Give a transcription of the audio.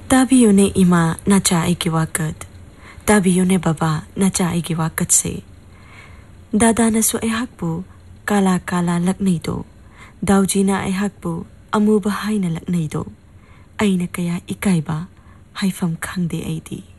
ताबियोने इमा नचा आइगी वाकत ताबियोने बाबा नचा आइगी वाकत से दादानसु अइहाकपु काला काला लक्नैदो दाउजीना अइहाकपु अमुबा हाइना लक्नैदो अइना कया इकाइबा हाइफम खंगदे अइदी।